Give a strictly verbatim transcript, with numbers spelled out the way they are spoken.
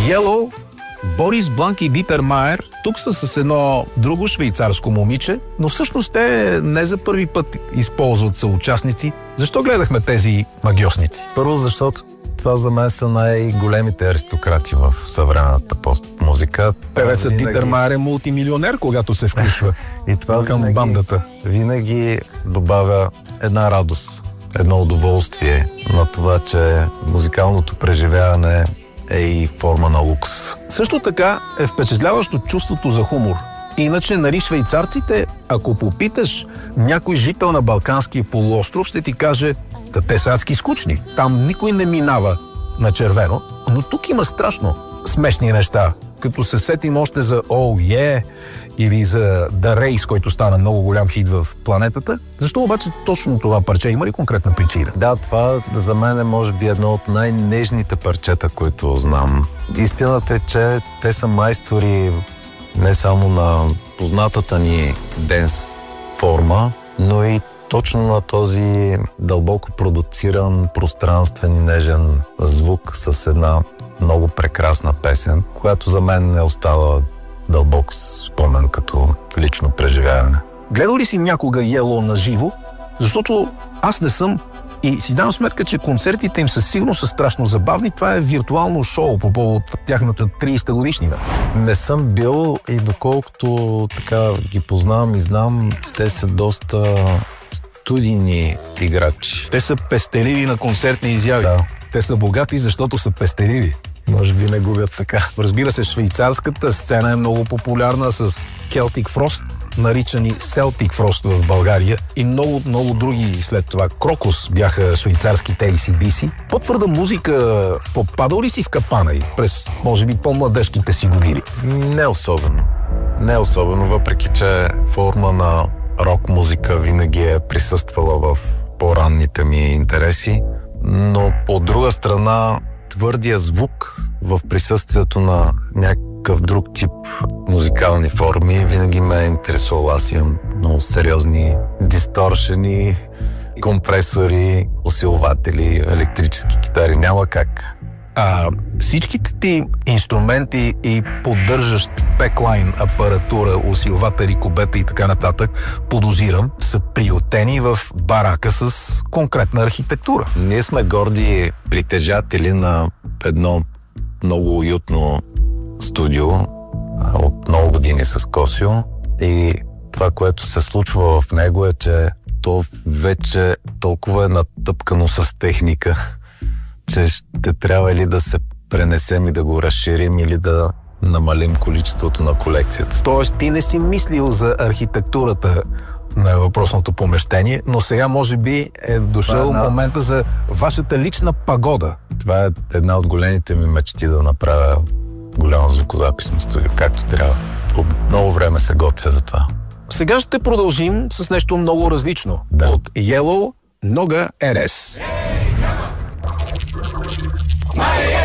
Yellow, Борис Бланк и Дитер Майер тук са с едно друго швейцарско момиче, но всъщност те не за първи път използват съучастници. Защо гледахме тези магьосници? Първо, защото това за мен са най-големите аристократи в съвременната пост-музика. Певецът винаги... Дитер Майер е мултимилионер, когато се включва и това към винаги, бандата. Винаги добавя една радост, едно удоволствие на това, че музикалното преживяване е и форма на лукс. Също така е впечатляващо чувството за хумор. Иначе, нали, швейцарците, ако попиташ някой жител на Балканския полуостров, ще ти каже, да те са адски скучни. Там никой не минава на червено, но тук има страшно смешни неща. Като се сетим още за Oh Yeah или за The Race, който стана много голям хит в планетата. Защо обаче точно това парче? Има ли конкретна причина? Да, това за мен е може би едно от най-нежните парчета, които знам. Истината е, че те са майстори не само на познатата ни денс форма, но и точно на този дълбоко продуциран, пространствен и нежен звук с една много прекрасна песен, която за мен не остава дълбок спомен като лично преживяване. Гледал ли си някога Yellow на живо? Защото аз не съм и си дам сметка, че концертите им със сигурност са страшно забавни. Това е виртуално шоу по повод тяхната тридесета годишнина. Не съм бил и доколкото така ги познавам и знам, те са доста студийни играчи. Те са пестеливи на концертни изяви. Да. Те са богати, защото са пестеливи. Може би не губят така. Разбира се, швейцарската сцена е много популярна с Celtic Frost, наричани Celtic Frost в България и много, много други след това. Крокус бяха швейцарските Ей Си Ди Си. По-твърда музика попадал ли си в капана й през, може би, по-младежките си години? Не особено. Не особено, въпреки че форма на рок музика винаги е присъствала в по-ранните ми интереси, но по друга страна твърдия звук в присъствието на някакъв друг тип музикални форми винаги ме е интересувал. Аз имам много сериозни дисторшени, компресори, усилватели, електрически китари. Няма как. А всичките ти инструменти и поддържащ беклайн апаратура, усилватели, кубета и така нататък, подозирам, са приютени в барака с конкретна архитектура. Ние сме горди притежатели на едно много уютно студио от много години с Косио и това, което се случва в него е, че то вече толкова е натъпкано с техника, че ще трябва или да се пренесем и да го разширим, или да намалим количеството на колекцията. Тоест ти не си мислил за архитектурата на въпросното помещение, но сега може би е дошъл е една... момента за вашата лична пагода. Това е една от големите ми мечти, да направя голямо звукозаписно студио, както трябва. От много време се готвя за това. Сега ще продължим с нещо много различно. Да. От Yellow, Нога Ерес. My